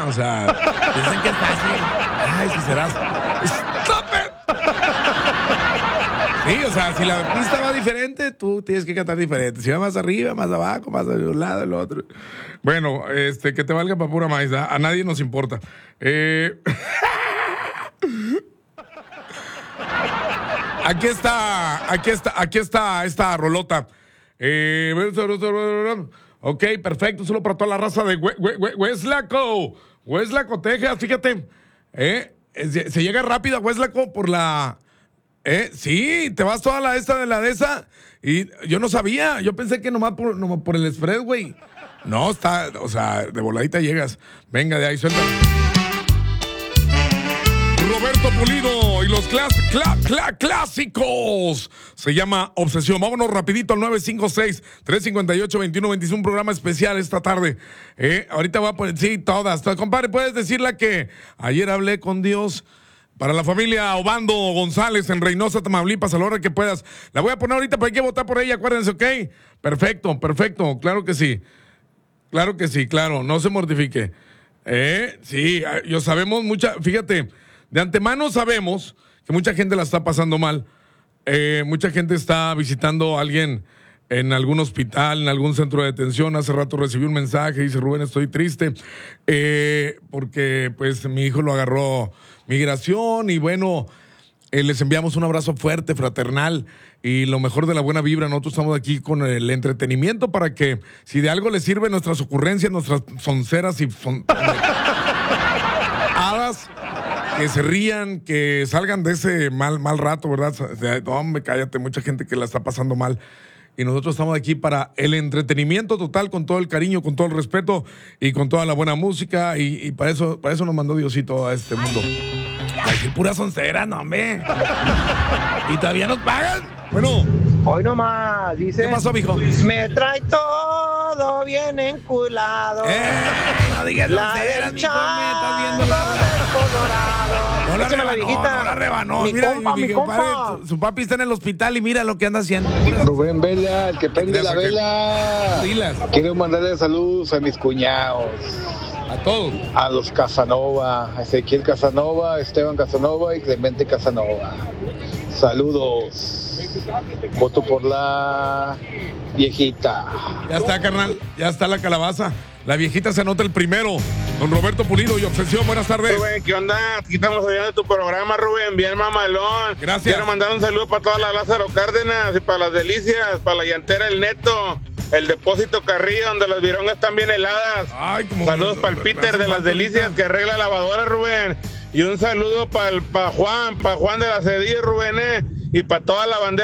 O sea, dicen que es fácil. Ay, si serás. ¡Stop it! Sí, o sea, si la pista va diferente, tú tienes que cantar diferente. Si va más arriba, más abajo, más de un lado, el otro. Bueno, que te valga para pura maíz, a nadie nos importa. Aquí está esta rolota. Ok, perfecto, solo para toda la raza de Hueslaco. Hueslaco, Texas, fíjate. Se llega rápido a Hueslaco por la... sí, te vas toda la esa. Y yo no sabía, yo pensé que nomás por el express, güey. No, está, o sea, de voladita llegas. Venga, de ahí, suelta. Roberto Pulido y los clásicos. Se llama Obsesión. Vámonos rapidito al 956-358-2126. Un programa especial esta tarde. Ahorita voy a poner, sí, todas. Compadre, ¿puedes decirle que ayer hablé con Dios? Para la familia Obando González en Reynosa, Tamaulipas, a la hora que puedas. La voy a poner ahorita, pero hay que votar por ella, acuérdense, ¿ok? Perfecto, claro que sí. Claro, no se mortifique. Sí, yo sabemos fíjate, de antemano sabemos que mucha gente la está pasando mal. Mucha gente está visitando a alguien en algún hospital, en algún centro de detención. Hace rato recibí un mensaje, dice: Rubén, estoy triste porque pues mi hijo lo agarró migración y bueno, les enviamos un abrazo fuerte, fraternal y lo mejor de la buena vibra. Nosotros estamos aquí con el entretenimiento para que si de algo les sirven nuestras ocurrencias, nuestras sonceras y hadas, que se rían, que salgan de ese mal rato, ¿verdad? No, hombre, cállate, mucha gente que la está pasando mal. Y nosotros estamos aquí para el entretenimiento total, con todo el cariño, con todo el respeto y con toda la buena música. Y para eso nos mandó Diosito a este mundo. Ay, pura soncera, no, hombre. ¿Y todavía nos pagan? Bueno. Hoy nomás, dice. ¿Qué pasó, mijo? Me trae todo bien enculado. No digas sonceras, mijo, me estás viendo No la rebanó. Mira, mi compadre, su papi está en el hospital y mira lo que anda haciendo. Rubén Vela, el que prende la vela. Quiero mandarle saludos a mis cuñados. A todos. A los Casanova, a Ezequiel Casanova, Esteban Casanova y Clemente Casanova. Saludos. Voto por la viejita. Ya está, carnal. Ya está la calabaza. La viejita se anota el primero. Don Roberto Pulido y Obsesión, buenas tardes. Rubén, ¿qué onda? Aquí estamos oyendo tu programa, Rubén, bien mamalón. Gracias. Quiero mandar un saludo para toda la Lázaro Cárdenas y para las Delicias, para la llantera El Neto, el Depósito Carrillo, donde las virongas están bien heladas. Ay, saludos para el Peter de las Delicias, que arregla lavadora, Rubén. Y un saludo para Juan de la Cedilla, Rubén, y para toda la bandera